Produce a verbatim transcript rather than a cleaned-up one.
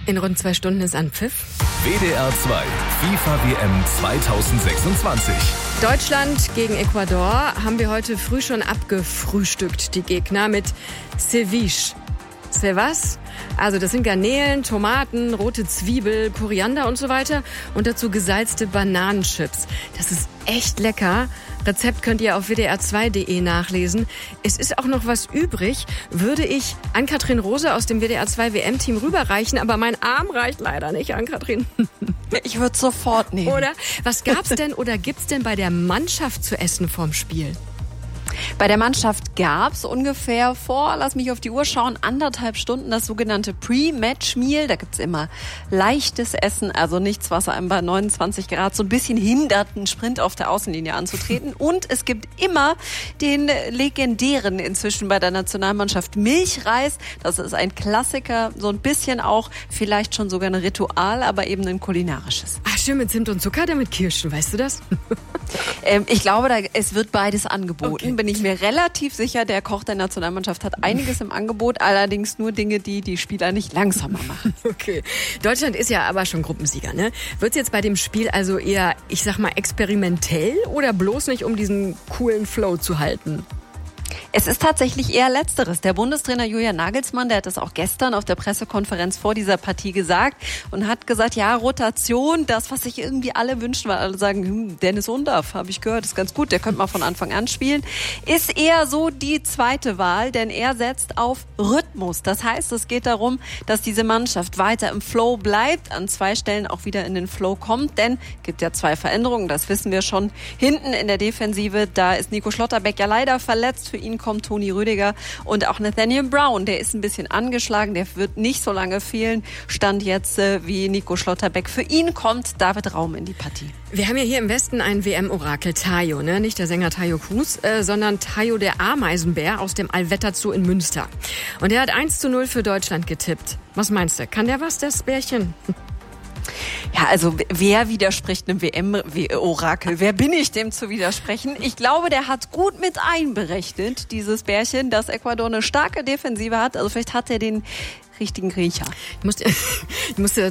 In rund zwei Stunden ist Anpfiff. W D R zwei FIFA W M zweitausendsechsundzwanzig. Deutschland gegen Ecuador haben wir heute früh schon abgefrühstückt, die Gegner, mit Ceviche. C'est was? Also das sind Garnelen, Tomaten, rote Zwiebel, Koriander und so weiter und dazu gesalzte Bananenchips. Das ist echt lecker. Rezept könnt ihr auf w d r zwei punkt d e nachlesen. Es ist auch noch was übrig, würde ich Ann-Kathrin Rose aus dem W D R zwei W M-Team rüberreichen, aber mein Arm reicht leider nicht, Ann-Kathrin. Ich würde sofort nehmen. Oder? Was gab's denn oder gibt's denn bei der Mannschaft zu essen vorm Spiel? Bei der Mannschaft gab es ungefähr vor, lass mich auf die Uhr schauen, anderthalb Stunden das sogenannte Pre-Match-Meal. Da gibt's immer leichtes Essen, also nichts, was einem bei neunundzwanzig Grad so ein bisschen hindert, einen Sprint auf der Außenlinie anzutreten. Und es gibt immer den legendären inzwischen bei der Nationalmannschaft Milchreis. Das ist ein Klassiker, so ein bisschen auch vielleicht schon sogar ein Ritual, aber eben ein kulinarisches. Ach, schön mit Zimt und Zucker, der mit Kirschen, weißt du das? ähm, ich glaube, da, es wird beides angeboten. Okay. Bin ich mir relativ sicher, der Koch der Nationalmannschaft hat einiges im Angebot, allerdings nur Dinge, die die Spieler nicht langsamer machen. Okay. Deutschland ist ja aber schon Gruppensieger, ne? Wird's jetzt bei dem Spiel also eher, ich sag mal, experimentell oder bloß nicht, um diesen coolen Flow zu halten? Es ist tatsächlich eher Letzteres. Der Bundestrainer Julian Nagelsmann, der hat das auch gestern auf der Pressekonferenz vor dieser Partie gesagt und hat gesagt, ja, Rotation, das, was sich irgendwie alle wünschen, weil alle sagen, hm, Dennis Undaff, habe ich gehört, ist ganz gut, der könnte mal von Anfang an spielen, ist eher so die zweite Wahl, denn er setzt auf Rhythmus. Das heißt, es geht darum, dass diese Mannschaft weiter im Flow bleibt, an zwei Stellen auch wieder in den Flow kommt, denn es gibt ja zwei Veränderungen, das wissen wir schon. Hinten in der Defensive, da ist Nico Schlotterbeck ja leider verletzt, für ihn kommt Toni Rüdiger und auch Nathaniel Brown, der ist ein bisschen angeschlagen, der wird nicht so lange fehlen, stand jetzt äh, wie Nico Schlotterbeck. Für ihn kommt David Raum in die Partie. Wir haben ja hier im Westen ein W M-Orakel, Tayo, ne? Nicht der Sänger Tayo Cruz, äh, sondern Tayo der Ameisenbär aus dem Allwetter Zoo in Münster. Und der hat eins zu null für Deutschland getippt. Was meinst du, kann der was, das Bärchen? Ja, also wer widerspricht einem W M-Orakel? Wer bin ich, dem zu widersprechen? Ich glaube, der hat gut mit einberechnet, dieses Bärchen, dass Ecuador eine starke Defensive hat. Also vielleicht hat er den richtigen Riecher. Ich musste, ich musste